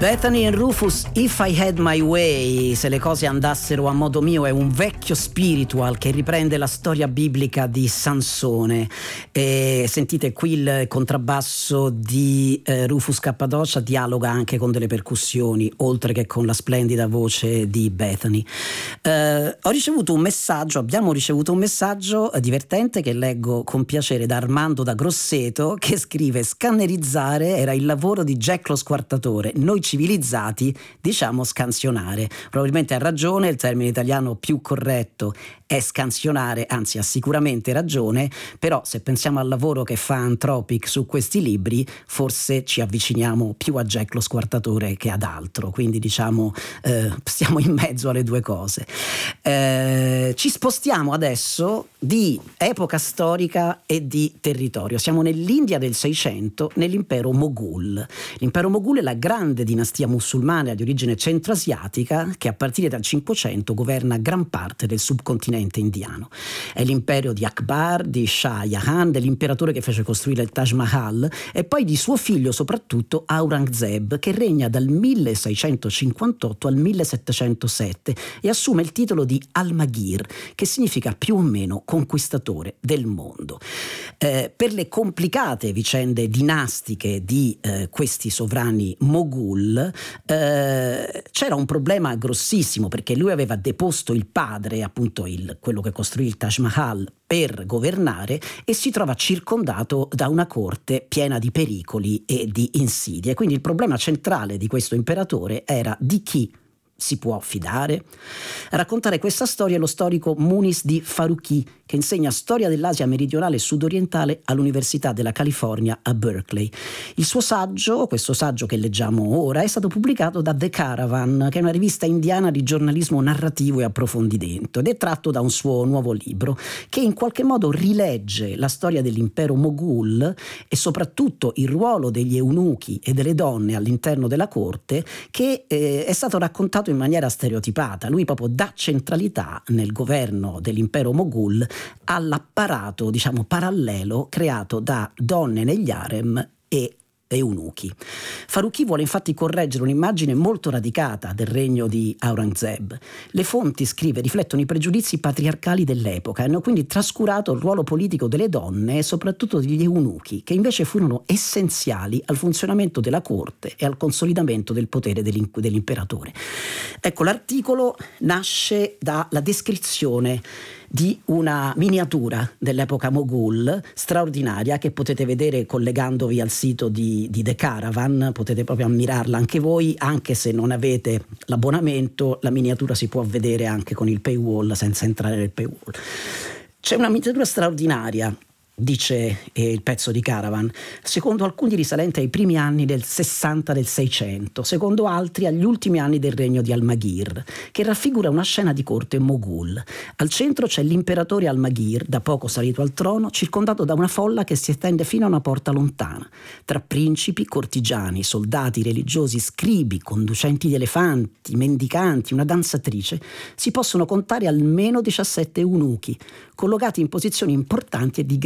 Bethany and Rufus, If I Had My Way, se le cose andassero a modo mio, è un vecchio spiritual che riprende la storia biblica di Sansone. E sentite qui il contrabbasso di Rufus Cappadocia dialoga anche con delle percussioni, oltre che con la splendida voce di Bethany. Abbiamo ricevuto un messaggio divertente che leggo con piacere da Armando da Grosseto, che scrive: scannerizzare era il lavoro di Jack lo squartatore, noi civilizzati diciamo scansionare. Probabilmente ha ragione, il termine italiano più corretto è scansionare, anzi ha sicuramente ragione, però se pensiamo al lavoro che fa Anthropic su questi libri forse ci avviciniamo più a Jack lo squartatore che ad altro, quindi diciamo stiamo in mezzo alle due cose. Ci spostiamo adesso di epoca storica e di territorio. Siamo nell'India del 600, nell'impero Moghul. L'impero Moghul è la grande dinastia musulmana di origine centroasiatica che a partire dal 500 governa gran parte del subcontinente indiano. È l'impero di Akbar, di Shah Jahan, dell'imperatore che fece costruire il Taj Mahal, e poi di suo figlio soprattutto Aurangzeb, che regna dal 1658 al 1707 e assume il titolo di Almaghir, che significa più o meno conquistatore del mondo. Per le complicate vicende dinastiche di questi sovrani Moghul c'era un problema grossissimo, perché lui aveva deposto il padre, appunto quello che costruì il Taj Mahal, per governare, e si trova circondato da una corte piena di pericoli e di insidie. Quindi il problema centrale di questo imperatore era di chi si può fidare. A raccontare questa storia è lo storico Munis di Farooqui, che insegna storia dell'Asia meridionale e sudorientale all'Università della California a Berkeley. Il suo saggio, questo saggio che leggiamo ora, è stato pubblicato da The Caravan, che è una rivista indiana di giornalismo narrativo e approfondimento, ed è tratto da un suo nuovo libro che in qualche modo rilegge la storia dell'impero Moghul e soprattutto il ruolo degli eunuchi e delle donne all'interno della corte, che è stato raccontato in maniera stereotipata. Lui proprio dà centralità nel governo dell'impero Moghul all'apparato, diciamo, parallelo creato da donne negli harem e eunuchi. Farooqui vuole infatti correggere un'immagine molto radicata del regno di Aurangzeb. Le fonti, scrive, riflettono i pregiudizi patriarcali dell'epoca e hanno quindi trascurato il ruolo politico delle donne e soprattutto degli eunuchi, che invece furono essenziali al funzionamento della corte e al consolidamento del potere dell'imperatore. Ecco, l'articolo nasce dalla descrizione di una miniatura dell'epoca Moghul straordinaria, che potete vedere collegandovi al sito di The Caravan. Potete proprio ammirarla anche voi, anche se non avete l'abbonamento. La miniatura si può vedere anche con il paywall, senza entrare nel paywall. C'è una miniatura straordinaria, dice il pezzo di Caravan, secondo alcuni risalente ai primi anni del 60 del 600, secondo altri agli ultimi anni del regno di Almaghir, che raffigura una scena di corte Moghul. Al centro c'è l'imperatore Almaghir, da poco salito al trono, circondato da una folla che si estende fino a una porta lontana. Tra principi, cortigiani, soldati, religiosi, scribi, conducenti di elefanti, mendicanti, una danzatrice, si possono contare almeno 17 eunuchi, collocati in posizioni importanti e di